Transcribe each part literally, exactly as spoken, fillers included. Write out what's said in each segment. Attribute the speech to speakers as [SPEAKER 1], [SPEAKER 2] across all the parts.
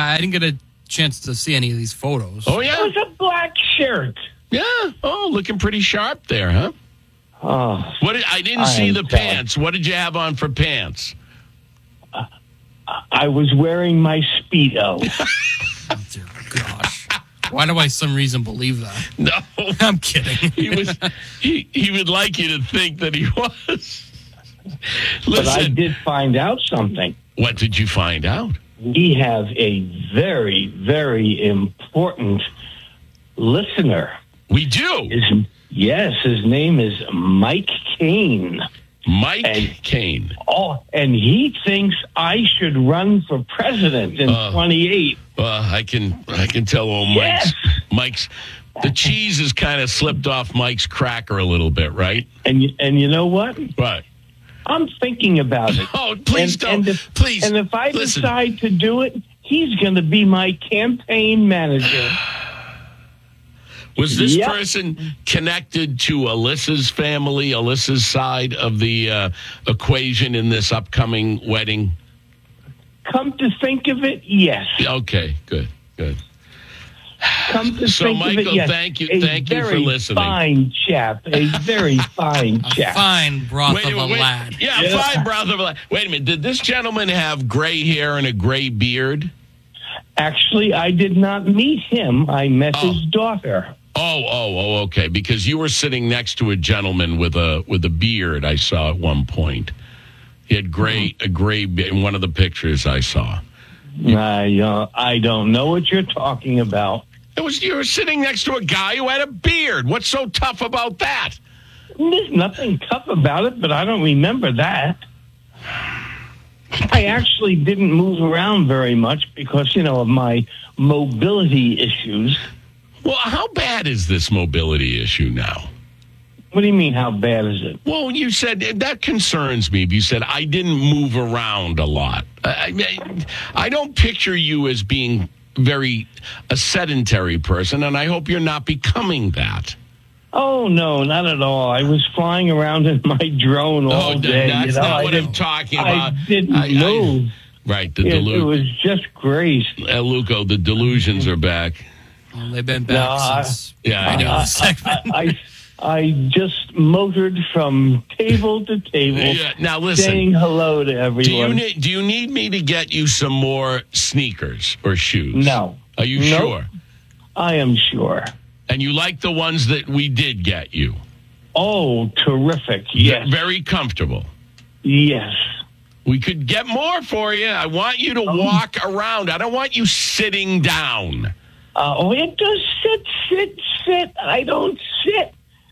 [SPEAKER 1] I didn't get a chance to see any of these photos.
[SPEAKER 2] Oh, yeah?
[SPEAKER 3] It was a black shirt.
[SPEAKER 2] Yeah. Oh, looking pretty sharp there, huh?
[SPEAKER 3] Oh,
[SPEAKER 2] What did, I didn't
[SPEAKER 3] I
[SPEAKER 2] see
[SPEAKER 3] am
[SPEAKER 2] the
[SPEAKER 3] telling.
[SPEAKER 2] pants. What did you have on for pants?
[SPEAKER 3] I was wearing my Speedo.
[SPEAKER 1] Dear gosh. Why do I, some reason, believe that?
[SPEAKER 2] No.
[SPEAKER 1] I'm kidding.
[SPEAKER 2] He was. He, he would like you to think that he was.
[SPEAKER 3] But I
[SPEAKER 2] Listen,
[SPEAKER 3] did find out something.
[SPEAKER 2] what did you find out?
[SPEAKER 3] We have a very, very important listener.
[SPEAKER 2] We do.
[SPEAKER 3] His, yes, his name is Mike Kane.
[SPEAKER 2] Mike
[SPEAKER 3] And-
[SPEAKER 2] Kane.
[SPEAKER 3] Oh, and he thinks I should run for president in
[SPEAKER 2] Uh,
[SPEAKER 3] twenty-eight.
[SPEAKER 2] Well, I can I can tell old Mike's
[SPEAKER 3] Yes.
[SPEAKER 2] Mike's the cheese has kind of slipped off Mike's cracker a little bit, right?
[SPEAKER 3] And you, and you know what?
[SPEAKER 2] Right.
[SPEAKER 3] I'm thinking about it.
[SPEAKER 2] Oh, please
[SPEAKER 3] and,
[SPEAKER 2] don't.
[SPEAKER 3] And if,
[SPEAKER 2] please.
[SPEAKER 3] And if I
[SPEAKER 2] listen.
[SPEAKER 3] decide to do it, he's going to be my campaign manager.
[SPEAKER 2] Was this
[SPEAKER 3] Yep.
[SPEAKER 2] person connected to Alyssa's family, Alyssa's side of the uh, equation in this upcoming wedding?
[SPEAKER 3] Come to think of it, yes.
[SPEAKER 2] Okay, good, good.
[SPEAKER 3] Come to
[SPEAKER 2] So,
[SPEAKER 3] think of
[SPEAKER 2] Michael,
[SPEAKER 3] it, yes.
[SPEAKER 2] thank you-
[SPEAKER 3] A
[SPEAKER 2] thank you for
[SPEAKER 3] very
[SPEAKER 2] listening.
[SPEAKER 3] Fine chap, a very fine
[SPEAKER 1] A
[SPEAKER 3] chap.
[SPEAKER 1] fine broth
[SPEAKER 2] Wait,
[SPEAKER 1] of a
[SPEAKER 2] wait,
[SPEAKER 1] lad.
[SPEAKER 2] Yeah,
[SPEAKER 3] Yeah.
[SPEAKER 2] fine, brother. Wait a minute. Did this gentleman have gray hair and a gray beard?
[SPEAKER 3] Actually, I did not meet him. I met
[SPEAKER 2] Oh.
[SPEAKER 3] his daughter.
[SPEAKER 2] Oh, oh, oh, okay. Because you were sitting next to a gentleman with a with a beard. I saw at one point. He had gray a gray be- in one of the pictures I saw.
[SPEAKER 3] I uh, I don't know what you're talking about.
[SPEAKER 2] It was you were sitting next to a guy who had a beard. What's so tough about that?
[SPEAKER 3] There's nothing tough about it, but I don't remember that. I actually didn't move around very much because, you know, of my mobility issues.
[SPEAKER 2] Well, how bad is this mobility issue now?
[SPEAKER 3] What do you mean, how bad is it?
[SPEAKER 2] Well, you said that concerns me. You said I didn't move around a lot. I, I, I don't picture you as being very a sedentary person, and I hope you're not becoming that.
[SPEAKER 3] Oh, no, not at all. I was flying around in my drone all
[SPEAKER 2] Oh,
[SPEAKER 3] day.
[SPEAKER 2] that's
[SPEAKER 3] you know?
[SPEAKER 2] not
[SPEAKER 3] I
[SPEAKER 2] what I'm
[SPEAKER 3] didn't-
[SPEAKER 2] talking
[SPEAKER 3] I
[SPEAKER 2] about.
[SPEAKER 3] didn't
[SPEAKER 2] I- I-
[SPEAKER 3] move.
[SPEAKER 2] Right, the
[SPEAKER 3] It, it
[SPEAKER 2] delusion.
[SPEAKER 3] was just great.
[SPEAKER 2] Uh, Luco, the delusions are back.
[SPEAKER 1] Well, they've been
[SPEAKER 3] No,
[SPEAKER 1] back
[SPEAKER 3] I-
[SPEAKER 1] since
[SPEAKER 2] Yeah, I
[SPEAKER 1] the
[SPEAKER 2] know.
[SPEAKER 1] segment.
[SPEAKER 3] I, I just motored from table to table,
[SPEAKER 2] Yeah, now listen.
[SPEAKER 3] saying hello to
[SPEAKER 2] Do you
[SPEAKER 3] everyone.
[SPEAKER 2] need Do you need me to get you some more sneakers or shoes?
[SPEAKER 3] No.
[SPEAKER 2] Are you
[SPEAKER 3] Nope.
[SPEAKER 2] sure?
[SPEAKER 3] I am sure.
[SPEAKER 2] And you like the ones that we did get you?
[SPEAKER 3] Oh, terrific. Yes.
[SPEAKER 2] Very comfortable.
[SPEAKER 3] Yes.
[SPEAKER 2] We could get more for you. I want you to walk around. I don't want you sitting down.
[SPEAKER 3] Uh, oh, it does sit, sit, sit. I don't sit.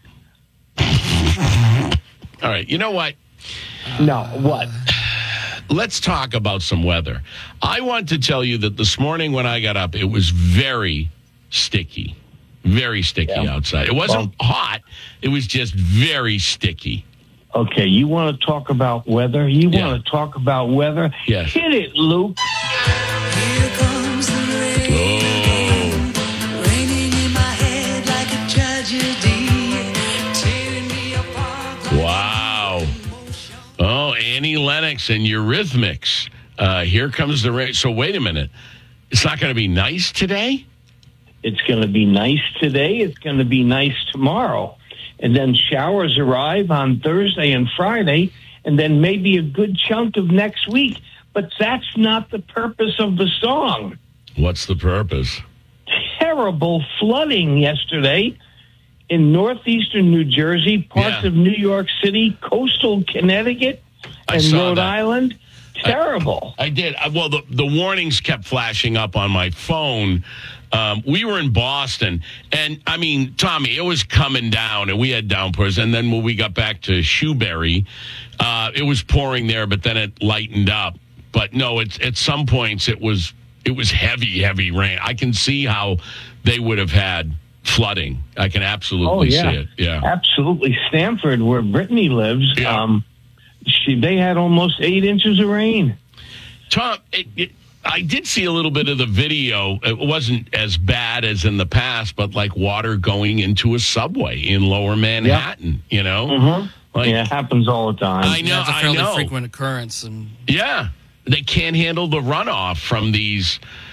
[SPEAKER 2] All right. You know what?
[SPEAKER 3] No, what?
[SPEAKER 2] Let's talk about some weather. I want to tell you that this morning when I got up, it was very sticky. Very sticky
[SPEAKER 3] Yeah.
[SPEAKER 2] outside. It wasn't hot. It was just very sticky.
[SPEAKER 3] Okay, you want to talk about weather? You
[SPEAKER 2] Yeah.
[SPEAKER 3] want to talk about weather?
[SPEAKER 2] Yes.
[SPEAKER 3] Hit it, Luke.
[SPEAKER 4] Here comes the rain,
[SPEAKER 2] Oh.
[SPEAKER 4] raining in my head like a tragedy, tearing me apart.
[SPEAKER 2] Wow. Oh, Annie Lennox and Eurythmics. Uh, here comes the rain. So wait a minute. It's not going to be nice today?
[SPEAKER 3] It's going to be nice today. It's going to be nice tomorrow. And then showers arrive on Thursday and Friday, and then maybe a good chunk of next week. But that's not the purpose of the song.
[SPEAKER 2] What's the purpose?
[SPEAKER 3] Terrible flooding yesterday in northeastern New Jersey, parts
[SPEAKER 2] Yeah.
[SPEAKER 3] of New York City, coastal Connecticut,
[SPEAKER 2] I
[SPEAKER 3] and
[SPEAKER 2] saw
[SPEAKER 3] Rhode
[SPEAKER 2] that.
[SPEAKER 3] Island. Terrible.
[SPEAKER 2] I did. Uh, Well, the, the warnings kept flashing up on my phone. Um, we were in Boston, and I mean, Tommy, it was coming down, and we had downpours. And then when we got back to Shoebury, uh, it was pouring there, but then it lightened up. But no, it's at some points it was it was heavy, heavy rain. I can see how they would have had flooding. I can absolutely
[SPEAKER 3] Oh, yeah.
[SPEAKER 2] see it. Yeah.
[SPEAKER 3] Absolutely. Stanford, where Brittany lives,
[SPEAKER 2] Yeah.
[SPEAKER 3] um, she they had almost eight inches of rain.
[SPEAKER 2] Tom, it, it, I did see a little bit of the video. It wasn't as bad as in the past, but like water going into a subway in Lower Manhattan. You know,
[SPEAKER 3] Mm-hmm.
[SPEAKER 2] like
[SPEAKER 3] Yeah, it happens all the time.
[SPEAKER 2] I know,
[SPEAKER 1] That's a
[SPEAKER 2] I
[SPEAKER 1] fairly
[SPEAKER 2] know.
[SPEAKER 1] frequent occurrence. And
[SPEAKER 2] Yeah, they can't handle the runoff from these